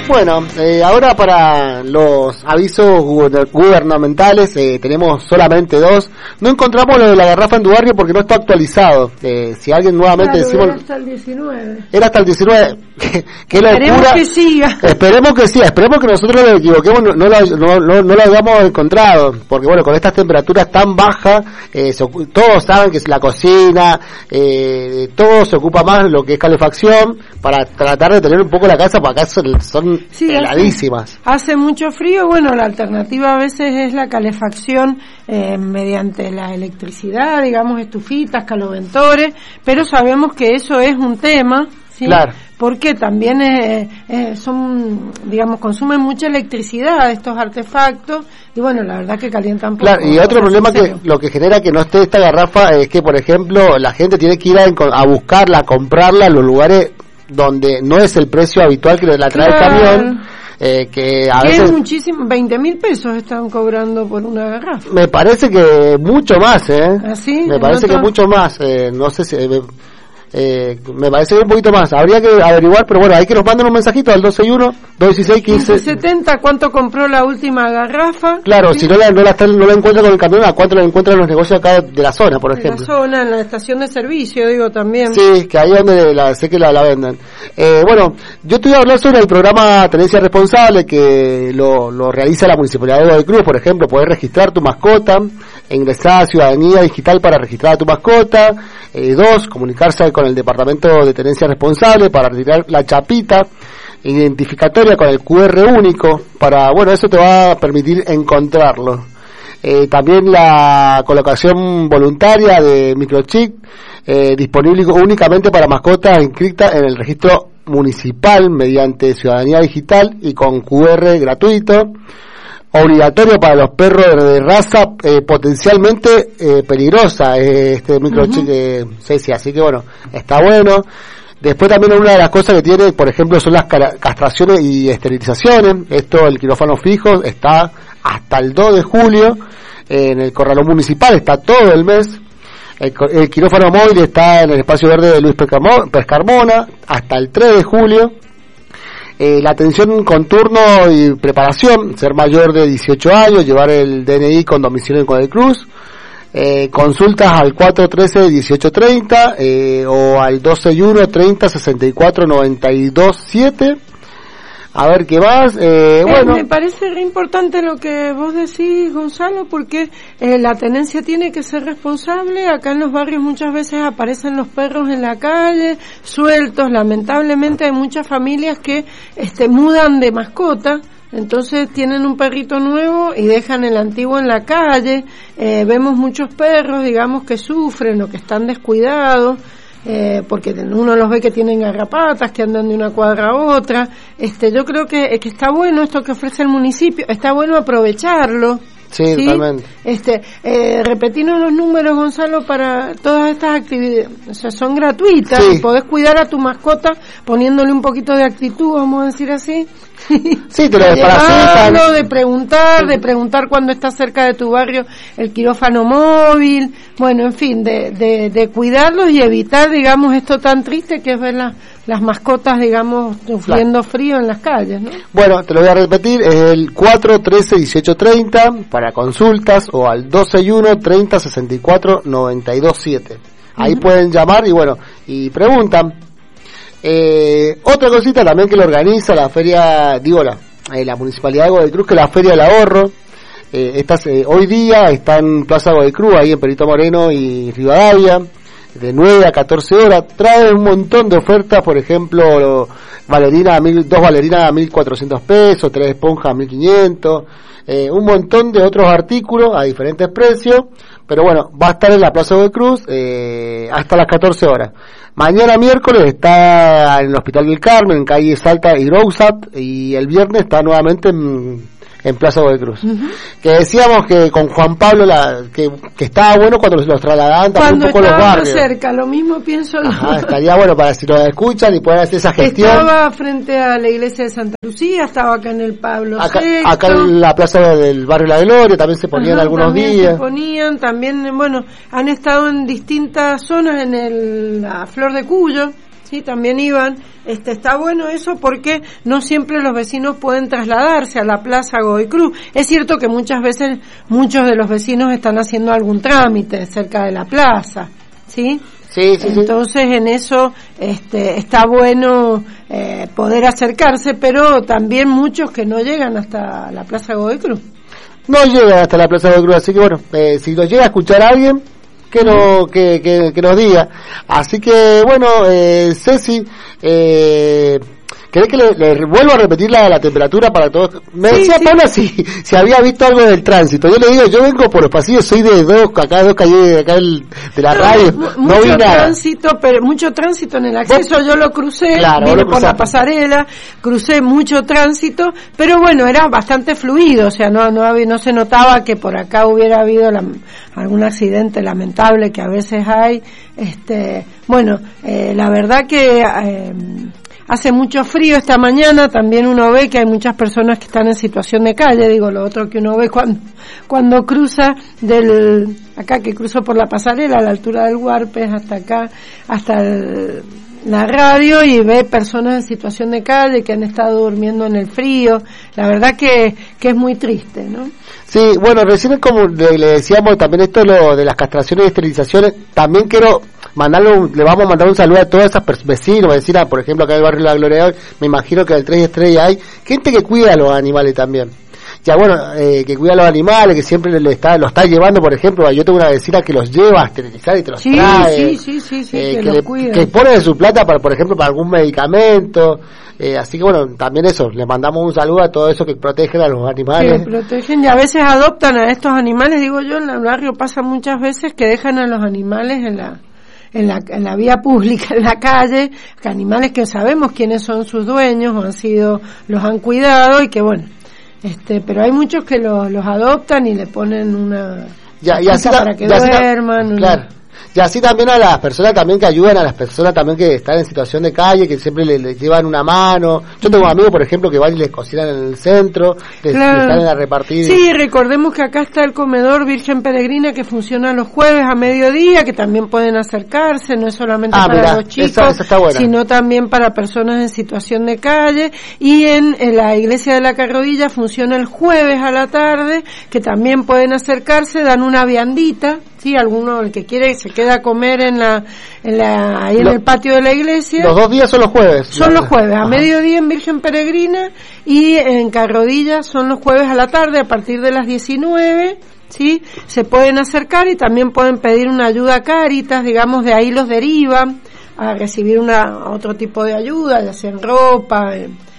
Bueno, ahora para los avisos gubernamentales tenemos solamente 2. No encontramos lo de la garrafa en tu barrio porque no está actualizado. Si alguien nuevamente decimos... Era hasta el 19. Era hasta el 19. Qué locura. Esperemos que siga. Esperemos que sí, esperemos que nosotros nos equivoquemos, no lo hayamos encontrado. Porque bueno, con estas temperaturas tan bajas, todos saben que es la cocina, todo se ocupa más lo que es calefacción, para tratar de tener un poco la casa, porque acá son heladísimas. Hace mucho frío, bueno, la alternativa a veces es la calefacción mediante la electricidad, digamos estufitas, caloventores, pero sabemos que eso es un tema, ¿sí? Claro. Porque también son, digamos, consumen mucha electricidad estos artefactos y bueno, la verdad que calientan poco. Claro, y otro problema que lo que genera que no esté esta garrafa es que, por ejemplo, la gente tiene que ir a buscarla, a comprarla en los lugares donde no es el precio habitual que la trae el camión. Que a veces es muchísimo, 20.000 pesos están cobrando por una garrafa. Me parece que mucho más, ¿Así? Me parece que mucho más, no sé si... me parece que un poquito más, habría que averiguar, pero bueno, hay que nos manden un mensajito al 261-216-1570. ¿Cuánto compró la última garrafa? Claro, ¿sí? Si no la encuentra con el camión, ¿a cuánto la encuentran en los negocios acá de la zona, por ejemplo? En la zona, en la estación de servicio, digo, también. Sí, que ahí es donde sé que la venden. Bueno, yo te voy a hablar sobre el programa Tenencia Responsable que lo realiza la Municipalidad de Godoy Cruz. Por ejemplo, poder registrar tu mascota, ingresar a Ciudadanía Digital para registrar a tu mascota. 2, comunicarse con el Departamento de Tenencia Responsable para retirar la chapita identificatoria con el QR único, eso te va a permitir encontrarlo. También la colocación voluntaria de microchip, disponible únicamente para mascotas inscritas en el registro municipal mediante Ciudadanía Digital y con QR gratuito. Obligatorio para los perros de raza potencialmente peligrosa, este microchip Ceci, así que bueno, está bueno. Después también una de las cosas que tiene, por ejemplo, son las castraciones y esterilizaciones. Esto, el quirófano fijo está hasta el 2 de julio, en el corralón municipal está todo el mes. El quirófano móvil está en el espacio verde de Luis Pescarmona hasta el 3 de julio. La atención con turno y preparación, ser mayor de 18 años, llevar el DNI con domicilio en Godoy Cruz, consultas al 413-1830 o al 261-30-64-92-7. A ver qué más. Me parece re importante lo que vos decís, Gonzalo, porque la tenencia tiene que ser responsable. Acá en los barrios muchas veces aparecen los perros en la calle, sueltos. Lamentablemente hay muchas familias que mudan de mascota. Entonces tienen un perrito nuevo y dejan el antiguo en la calle. Vemos muchos perros, digamos, que sufren o que están descuidados. Porque uno los ve que tienen garrapatas, que andan de una cuadra a otra. Yo creo que está bueno esto que ofrece el municipio, está bueno aprovecharlo. Sí, totalmente. Repetirnos los números, Gonzalo, para todas estas actividades. O sea, son gratuitas, sí. Y podés cuidar a tu mascota poniéndole un poquito de actitud, vamos a decir así. Sí, te lo desparasitan. De preguntar cuando está cerca de tu barrio el quirófano móvil, bueno, en fin, de cuidarlos y evitar, digamos, esto tan triste que es ver las mascotas, digamos, sufriendo frío en las calles, ¿no? Bueno, te lo voy a repetir, es el 413-1830 para consultas o al 261-30-64-92-7. Ahí pueden llamar y preguntan. Otra cosita también que lo organiza la feria, la Municipalidad de Godoy Cruz, que es la Feria del Ahorro. Hoy día está en Plaza Godoy Cruz, ahí en Perito Moreno y Rivadavia, de 9 a 14 horas. Trae un montón de ofertas, por ejemplo, dos bailarinas a 1.400 pesos, 3 esponjas a 1.500, un montón de otros artículos a diferentes precios, pero bueno, va a estar en la Plaza Godoy Cruz hasta las 14 horas. Mañana miércoles está en el Hospital del Carmen, en calle Salta y Rousat, y el viernes está nuevamente en Plaza Godoy Cruz. Que decíamos que con Juan Pablo que estaba bueno cuando los trasladaban también un poco los barrios. Cerca, lo mismo pienso yo. Estaría bueno para si nos escuchan y pueden hacer esa gestión. Estaba frente a la iglesia de Santa Lucía, estaba acá en el Pablo VI. Acá en la plaza del barrio La Gloria también se ponían algunos días. Se ponían también, han estado en distintas zonas, en la Flor de Cuyo, sí, también iban, está bueno eso porque no siempre los vecinos pueden trasladarse a la Plaza Godoy Cruz. Es cierto que muchas veces muchos de los vecinos están haciendo algún trámite cerca de la plaza, ¿sí? Sí. Entonces en eso está bueno poder acercarse, pero también muchos que no llegan hasta la Plaza Godoy Cruz. No llegan hasta la Plaza Godoy Cruz, así que bueno, si nos llega a escuchar a alguien, que nos diga. Así que bueno, Ceci, ¿querés que le vuelvo a repetir la temperatura para todos? Me decía Paula si había visto algo del tránsito. Yo le digo, yo vengo por los pasillos, soy de dos calles acá de la radio, no vi nada. Mucho tránsito en el acceso, yo lo crucé, claro, vine por la pasarela, crucé mucho tránsito, pero bueno, era bastante fluido, o sea, no se notaba que por acá hubiera habido algún accidente lamentable que a veces hay. La verdad que hace mucho frío esta mañana, también uno ve que hay muchas personas que están en situación de calle, digo, lo otro que uno ve cuando cruza acá que cruzo por la pasarela a la altura del Huarpes hasta acá, hasta la radio, y ve personas en situación de calle que han estado durmiendo en el frío. La verdad que es muy triste, ¿no? Sí, bueno, recién como le decíamos también esto de las castraciones y esterilizaciones, también quiero le vamos a mandar un saludo a todas esas vecinos, vecinas, por ejemplo, acá en el barrio La Gloria, me imagino que en el 3 Estrella hay gente que cuida a los animales también. Ya bueno, que cuida a los animales, que siempre lo está llevando, por ejemplo, yo tengo una vecina que los lleva a esterilizar y te los trae. Sí, que los cuida. Que pone de su plata, por ejemplo, para algún medicamento. Así que bueno, también eso, le mandamos un saludo a todo eso que protegen a los animales. Que protegen y a veces adoptan a estos animales, digo yo, en el barrio pasa muchas veces que dejan a los animales en la vía pública, en la calle, que animales que sabemos quiénes son sus dueños o los han cuidado y que bueno, pero hay muchos que los adoptan y le ponen una para que duerman. Claro. Y así también a las personas también que ayudan a las personas también que están en situación de calle, que siempre le llevan una mano. Yo tengo amigos, por ejemplo, que van y les cocinan en el centro, les salen a repartir. Sí, recordemos que acá está el comedor Virgen Peregrina que funciona los jueves a mediodía, que también pueden acercarse, no es solamente para los chicos, esa sino también para personas en situación de calle. Y en la iglesia de la Carrodilla funciona el jueves a la tarde, que también pueden acercarse, dan una viandita. Sí, alguno, el que quiere, se queda a comer ahí en el patio de la iglesia. Los 2 días son los jueves. Son los jueves, a mediodía en Virgen Peregrina y en Carrodilla son los jueves a la tarde a partir de las 19, ¿sí? Se pueden acercar y también pueden pedir una ayuda a Cáritas, digamos, de ahí los derivan a recibir otro tipo de ayuda, ya sea en ropa,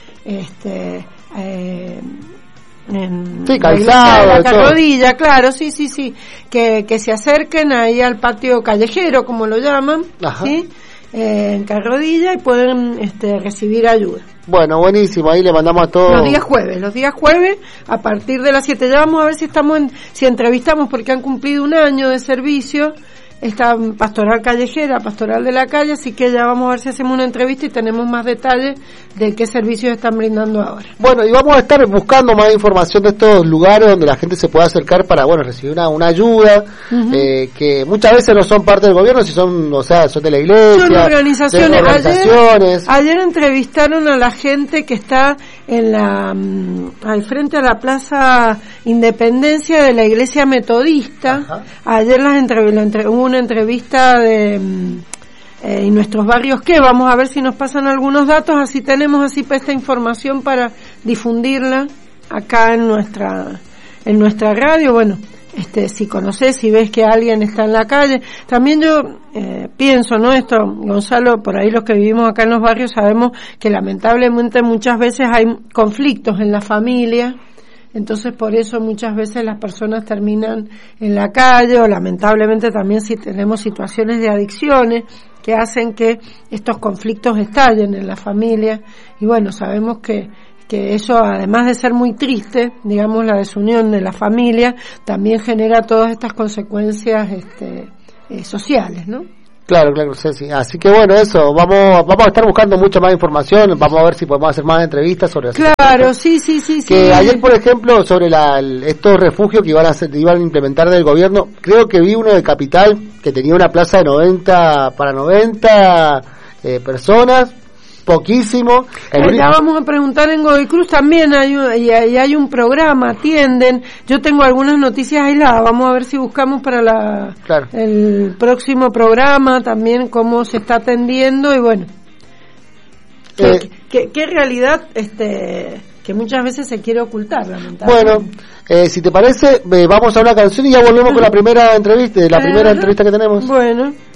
calzado, la Carrodilla, claro, sí, que se acerquen ahí al patio callejero, como lo llaman, ¿sí? En Carrodilla y pueden recibir ayuda. Bueno, buenísimo, ahí le mandamos a todos. Los días jueves, a partir de las 7, ya vamos a ver si entrevistamos, porque han cumplido 1 año de servicio, esta pastoral callejera, pastoral de la calle, así que ya vamos a ver si hacemos una entrevista y tenemos más detalles de qué servicios están brindando ahora. Bueno, y vamos a estar buscando más información de estos lugares donde la gente se pueda acercar para, recibir una ayuda, que muchas veces no son parte del gobierno, si son de la iglesia, son organizaciones. Ayer entrevistaron a la gente que está al frente a la Plaza Independencia de la Iglesia Metodista. Ayer hubo una entrevista y nuestros barrios vamos a ver si nos pasan algunos datos, así tenemos esta información para difundirla acá en nuestra radio. Bueno, si conoces, si ves que alguien está en la calle, también yo pienso, ¿no? Esto, Gonzalo, por ahí los que vivimos acá en los barrios sabemos que lamentablemente muchas veces hay conflictos en la familia. Entonces por eso muchas veces las personas terminan en la calle, o lamentablemente también si tenemos situaciones de adicciones que hacen que estos conflictos estallen en la familia. Y bueno, sabemos que eso, además de ser muy triste, digamos, la desunión de la familia, también genera todas estas consecuencias sociales, ¿no? Claro, sí. Así que bueno, eso, vamos a estar buscando mucha más información, vamos a ver si podemos hacer más entrevistas sobre eso. Claro, sí. Que ayer, por ejemplo, sobre estos refugios que iban a implementar del gobierno, creo que vi uno de Capital que tenía una plaza de 90 personas, poquísimo. Ya vamos a preguntar en Godoy Cruz también hay un programa, atienden. Yo tengo algunas noticias aisladas, vamos a ver si buscamos para el próximo programa también cómo se está atendiendo y bueno. ¿Qué realidad que muchas veces se quiere ocultar, lamentablemente? Bueno, si te parece, vamos a una canción y ya volvemos con la primera entrevista, primera entrevista que tenemos. Bueno.